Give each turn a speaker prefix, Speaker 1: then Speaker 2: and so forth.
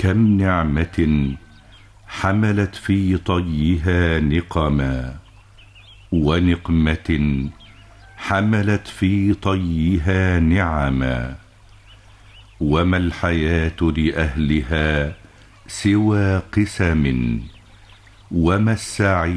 Speaker 1: كم نعمة حملت في طيها نقما، ونقمة حملت في طيها نعما. وما الحياة لأهلها سوى قسم، وما السعي